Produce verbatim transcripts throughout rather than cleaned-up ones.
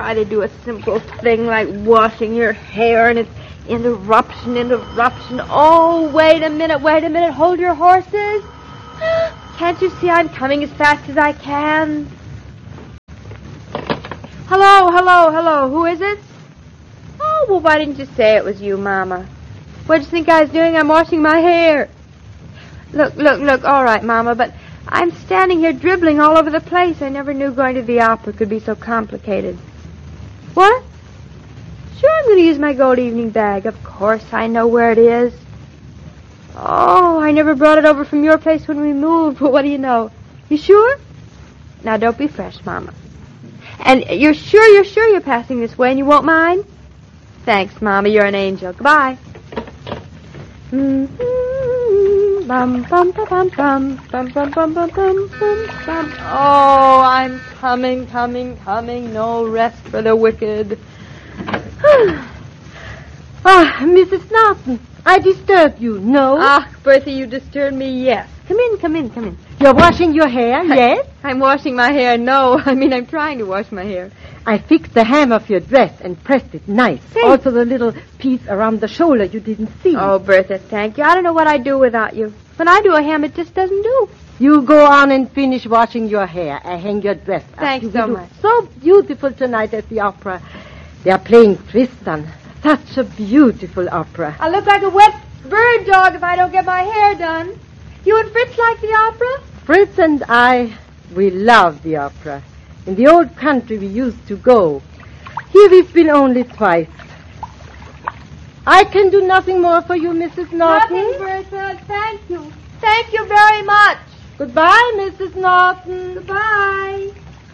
try to do a simple thing like washing your hair, and it's interruption, interruption. Oh, wait a minute, wait a minute. Hold your horses. Can't you see I'm coming as fast as I can? Hello, hello, hello. Who is it? Oh, well, why didn't you say it was you, Mama? What did you think I was doing? I'm washing my hair. Look, look, look. All right, Mama, but I'm standing here dribbling all over the place. I never knew going to the opera could be so complicated. What? Sure, I'm going to use my gold evening bag. Of course, I know where it is. Oh, I never brought it over from your place when we moved. Well, what do you know? You sure? Now, don't be fresh, Mama. And you're sure, you're sure you're passing this way and you won't mind? Thanks, Mama. You're an angel. Goodbye. Mm-hmm. Bum, bum, bum, bum, bum, bum, bum, bum, bum, bum, bum. Oh, I'm coming, coming, coming. No rest for the wicked. Ah, Missus Norton, I disturbed you, no? Ah, Bertha, you disturbed me, yes. Come in, come in, come in. You're washing your hair, yes? I'm washing my hair, no. I mean, I'm trying to wash my hair. I fixed the hem of your dress and pressed it nice. Thanks. Also the little piece around the shoulder you didn't see. Oh, Bertha, thank you. I don't know what I'd do without you. When I do a hem, it just doesn't do. You go on and finish washing your hair. I hang your dress up. Thanks you so much. So beautiful tonight at the opera. They are playing Tristan. Such a beautiful opera. I'll look like a wet bird dog if I don't get my hair done. You and Fritz like the opera? Fritz and I, we love the opera. In the old country we used to go. Here we've been only twice. I can do nothing more for you, Missus Norton. Nothing, Bertha. Thank you. Thank you very much. Goodbye, Missus Norton. Goodbye.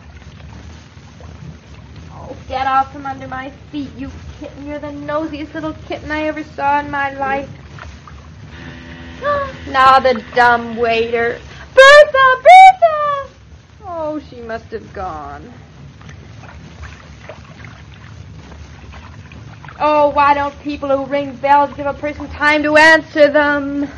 Oh, get out from under my feet, you kitten. You're the nosiest little kitten I ever saw in my life. Now the dumb waiter. Bertha! Bertha! Oh, she must have gone. Oh, why don't people who ring bells give a person time to answer them?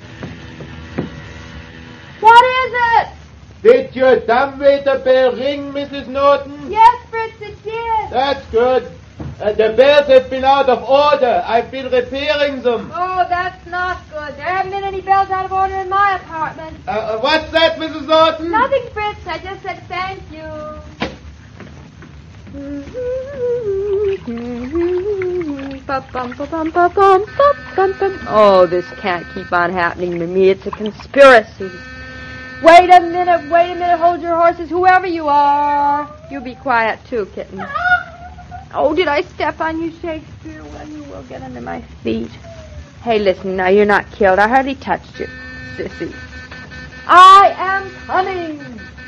What is it? Did your dumbwaiter bell ring, Missus Norton? Yes, Fritz, it did. That's good. Uh, the bells have been out of order. I've been repairing them. Oh, that's not good. There haven't been any bells out of order in my apartment. Uh, uh, what's that, Missus Norton? Nothing, Fritz. I just said thank you. Oh, this can't keep on happening to me. It's a conspiracy. Wait a minute, wait a minute. Hold your horses, whoever you are. You be quiet, too, kitten. Oh, did I step on you, Shakespeare? Well, you will get under my feet. Hey, listen, now, you're not killed. I hardly touched you, sissy. I am coming.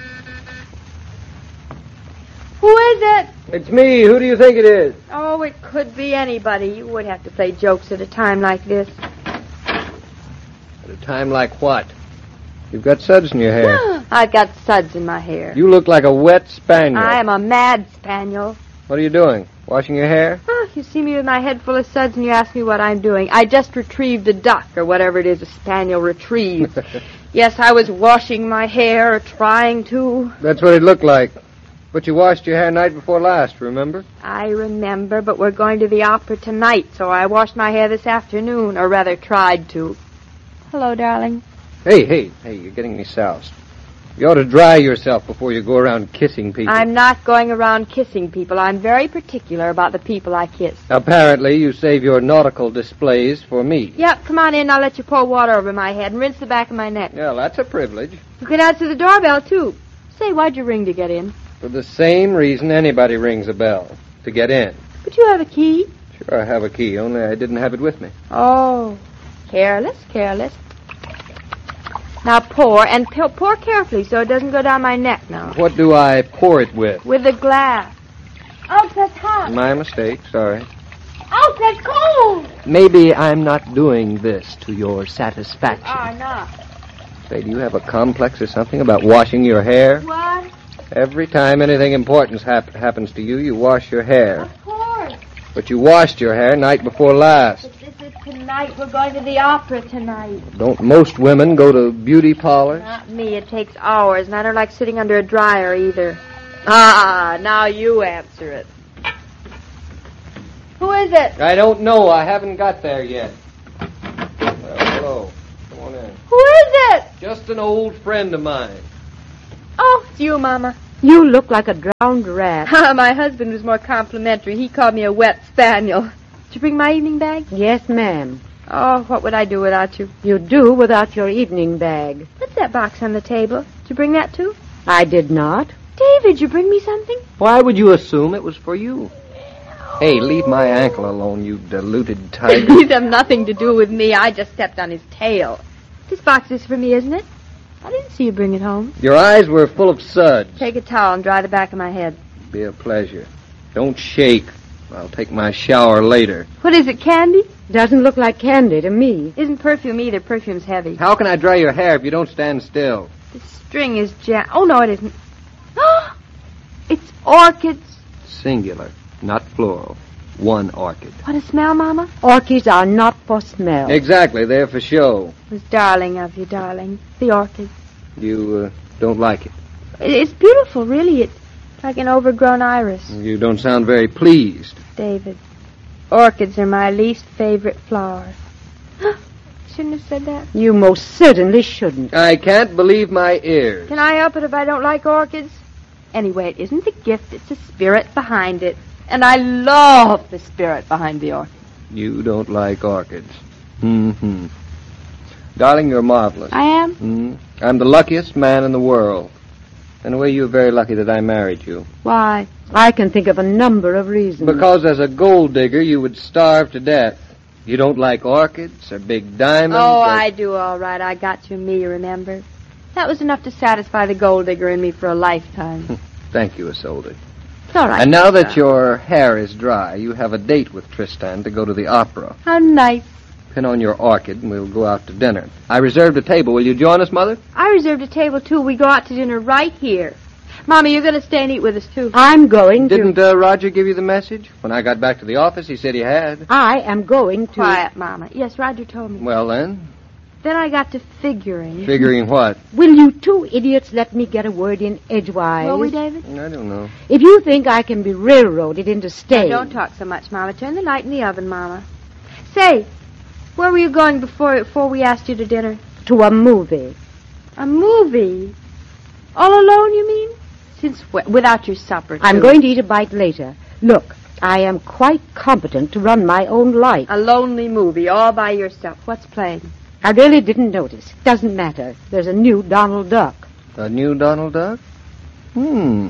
Who is it? It's me. Who do you think it is? Oh, it could be anybody. You would have to play jokes at a time like this. At a time like what? You've got suds in your hair. I've got suds in my hair. You look like a wet spaniel. I am a mad spaniel. What are you doing? Washing your hair? Oh, you see me with my head full of suds and you ask me what I'm doing. I just retrieved a duck, or whatever it is a spaniel retrieves. Yes, I was washing my hair, or trying to. That's what it looked like. But you washed your hair night before last, remember? I remember, but we're going to the opera tonight, so I washed my hair this afternoon, or rather tried to. Hello, darling. Hey, hey, hey, you're getting me soused. You ought to dry yourself before you go around kissing people. I'm not going around kissing people. I'm very particular about the people I kiss. Apparently, you save your nautical displays for me. Yep, come on in. I'll let you pour water over my head and rinse the back of my neck. Yeah, that's a privilege. You can answer the doorbell, too. Say, why'd you ring to get in? For the same reason anybody rings a bell, to get in. But you have a key. Sure, I have a key, only I didn't have it with me. Oh, careless, careless. Now pour, and pour carefully so it doesn't go down my neck now. What do I pour it with? With the glass. Oh, that's hot. My mistake, sorry. Oh, that's cold. Maybe I'm not doing this to your satisfaction. You are not. Say, do you have a complex or something about washing your hair? What? Every time anything important hap- happens to you, you wash your hair. Of course. But you washed your hair night before last. But this is tonight. We're going to the opera tonight. Don't most women go to beauty parlors? Not me. It takes hours, and I don't like sitting under a dryer either. Ah, now you answer it. Who is it? I don't know. I haven't got there yet. Well, hello. Come on in. Who is it? Just an old friend of mine. Oh, it's you, Mama. You look like a drowned rat. My husband was more complimentary. He called me a wet spaniel. Did you bring my evening bag? Yes, ma'am. Oh, what would I do without you? You'd do without your evening bag. What's that box on the table? Did you bring that too? I did not. David, you bring me something? Why would you assume it was for you? Hey, leave my ankle alone, you deluded tiger. These have nothing to do with me. I just stepped on his tail. This box is for me, isn't it? I didn't see you bring it home. Your eyes were full of suds. Take a towel and dry the back of my head. Be a pleasure. Don't shake. I'll take my shower later. What is it, candy? Doesn't look like candy to me. Isn't perfume either. Perfume's heavy. How can I dry your hair if you don't stand still? The string is jam... Oh, no, it isn't. It's orchids. Singular, not plural. One orchid. What a smell, Mama. Orchids are not for smell. Exactly, they're for show. It was darling of you, darling. The orchids. You uh, don't like it. It's beautiful, really. It's like an overgrown iris. You don't sound very pleased. David, orchids are my least favorite flower. Shouldn't have said that. You most certainly shouldn't. I can't believe my ears. Can I help it if I don't like orchids? Anyway, it isn't the gift, it's the spirit behind it. And I love the spirit behind the orchid. You don't like orchids. Mm-hmm. Darling, you're marvelous. I am? Mm. I'm the luckiest man in the world. In a way, you're very lucky that I married you. Why? I can think of a number of reasons. Because as a gold digger, you would starve to death. You don't like orchids or big diamonds. Oh, or... I do all right. I got you me, remember? That was enough to satisfy the gold digger in me for a lifetime. Thank you, Isolde. It's all right. And now that your hair is dry, you have a date with Tristan to go to the opera. How nice. Pin on your orchid, and we'll go out to dinner. I reserved a table. Will you join us, Mother? I reserved a table, too. We go out to dinner right here. Mommy, you're going to stay and eat with us, too. I'm going to... Didn't uh, Roger give you the message? When I got back to the office, he said he had. I am going to... Quiet, Mama. Yes, Roger told me. Well, then, Then I got to figuring. figuring what? Will you two idiots let me get a word in edgewise? Will we, David? I don't know. If you think I can be railroaded into staying... Now, don't talk so much, Mama. Turn the light in the oven, Mama. Say, where were you going before before we asked you to dinner? To a movie. A movie? All alone, you mean? Since wh- without your supper, too. I'm going to eat a bite later. Look, I am quite competent to run my own life. A lonely movie, all by yourself. What's playing? I really didn't notice. Doesn't matter. There's a new Donald Duck. A new Donald Duck? Hmm.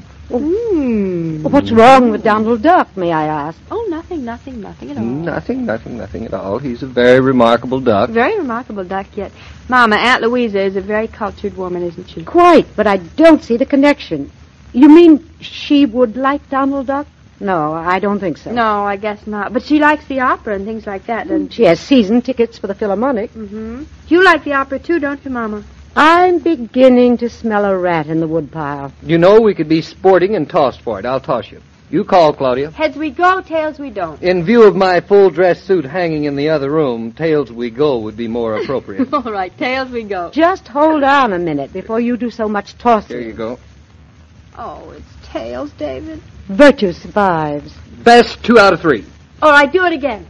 Hmm. What's wrong with Donald Duck, may I ask? Oh, nothing, nothing, nothing at all. Nothing, nothing, nothing at all. He's a very remarkable duck. Very remarkable duck, yet. Mama, Aunt Louisa is a very cultured woman, isn't she? Quite, but I don't see the connection. You mean she would like Donald Duck? No, I don't think so. No, I guess not. But she likes the opera and things like that, doesn't she? She has season tickets for the Philharmonic. Mm-hmm. You like the opera, too, don't you, Mama? I'm beginning to smell a rat in the woodpile. You know, we could be sporting and tossed for it. I'll toss you. You call, Claudia. Heads we go, tails we don't. In view of my full dress suit hanging in the other room, tails we go would be more appropriate. All right, tails we go. Just hold on a minute before you do so much tossing. Here you go. Oh, it's tails, David. Virtue survives. Best two out of three. All right, do it again.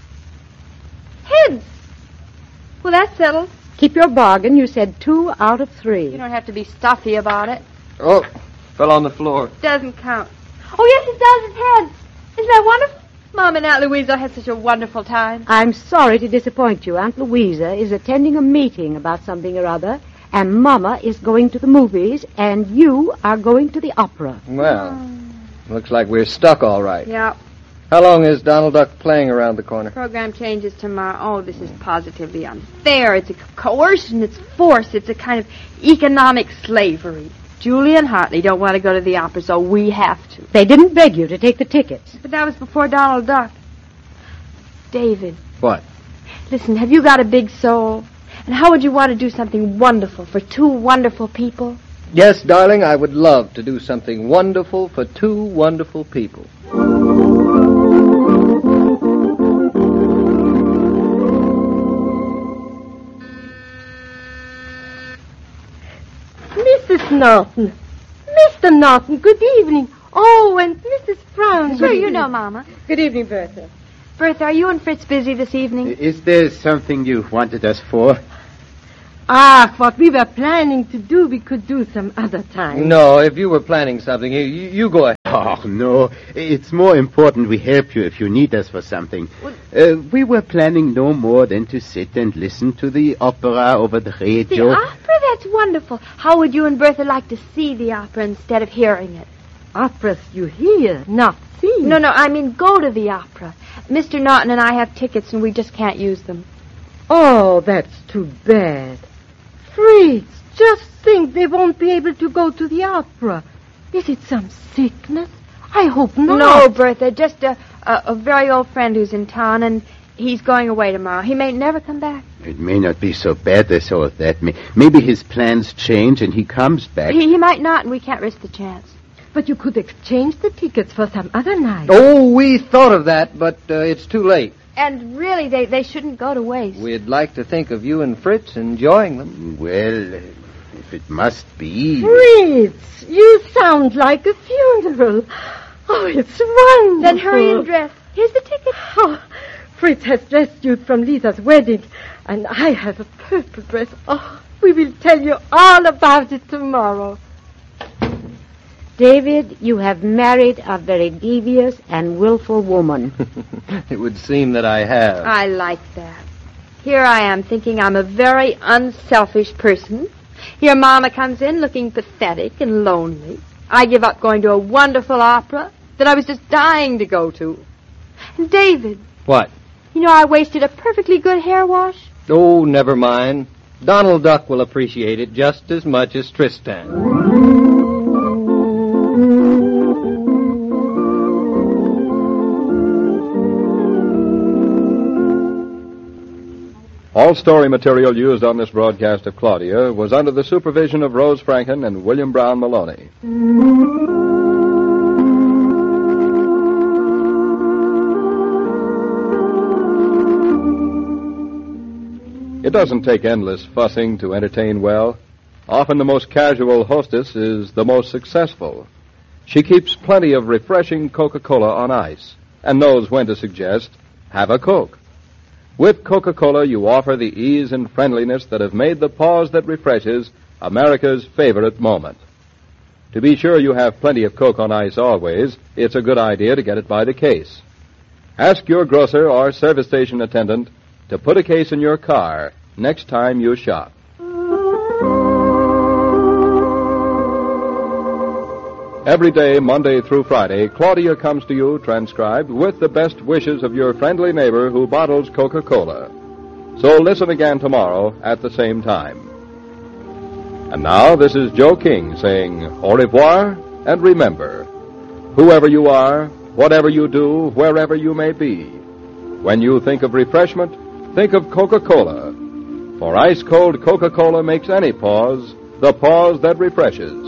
Heads. Well, that's settled. Keep your bargain. You said two out of three. You don't have to be stuffy about it. Oh, fell on the floor. Doesn't count. Oh, yes, it does. It's heads. Isn't that wonderful? Mom and Aunt Louisa had such a wonderful time. I'm sorry to disappoint you. Aunt Louisa is attending a meeting about something or other, and Mama is going to the movies, and you are going to the opera. Well, looks like we're stuck all right. Yeah. How long is Donald Duck playing around the corner? Program changes tomorrow. Oh, this is positively unfair. It's a coercion. It's force. It's a kind of economic slavery. Julie and Hartley don't want to go to the opera, so we have to. They didn't beg you to take the tickets. But that was before Donald Duck. David. What? Listen, have you got a big soul? And how would you want to do something wonderful for two wonderful people? Yes, darling, I would love to do something wonderful for two wonderful people. Missus Norton. Mister Norton, good evening. Oh, and Missus Brown. Sure, you know, Mama. Good evening, Bertha. Bertha, are you and Fritz busy this evening? Is there something you wanted us for? Ah, what we were planning to do, we could do some other time. No, if you were planning something, you, you go ahead. Oh, no. It's more important we help you if you need us for something. Uh, we were planning no more than to sit and listen to the opera over the The radio. opera? That's wonderful. How would you and Bertha like to see the opera instead of hearing it? Operas you hear, not see. No, no, I mean go to the opera. Mister Norton and I have tickets and we just can't use them. Oh, that's too bad. Fritz, just think they won't be able to go to the opera. Is it some sickness? I hope not. No, Bertha, just a, a, a very old friend who's in town, and he's going away tomorrow. He may never come back. It may not be so bad as all of that. May- Maybe his plans change and he comes back. He, he might not, and we can't risk the chance. But you could exchange the tickets for some other night. Oh, we thought of that, but uh, it's too late. And really, they, they shouldn't go to waste. We'd like to think of you and Fritz enjoying them. Well, if it must be... Fritz, you sound like a funeral. Oh, it's wonderful. Then hurry and dress. Here's the ticket. Oh, Fritz has dressed you from Lisa's wedding, and I have a purple dress. Oh, we will tell you all about it tomorrow. David, you have married a very devious and willful woman. It would seem that I have. I like that. Here I am thinking I'm a very unselfish person. Here Mama comes in looking pathetic and lonely. I give up going to a wonderful opera that I was just dying to go to. And David, What? you know I wasted a perfectly good hair wash. Oh, never mind. Donald Duck will appreciate it just as much as Tristan. All story material used on this broadcast of Claudia was under the supervision of Rose Franken and William Brown Maloney. It doesn't take endless fussing to entertain well. Often the most casual hostess is the most successful. She keeps plenty of refreshing Coca-Cola on ice and knows when to suggest, have a Coke. With Coca-Cola, you offer the ease and friendliness that have made the pause that refreshes America's favorite moment. To be sure you have plenty of Coke on ice always, it's a good idea to get it by the case. Ask your grocer or service station attendant to put a case in your car next time you shop. Every day, Monday through Friday, Claudia comes to you transcribed with the best wishes of your friendly neighbor who bottles Coca-Cola. So listen again tomorrow at the same time. And now, this is Joe King saying au revoir, and remember, whoever you are, whatever you do, wherever you may be, when you think of refreshment, think of Coca-Cola. For ice-cold Coca-Cola makes any pause the pause that refreshes.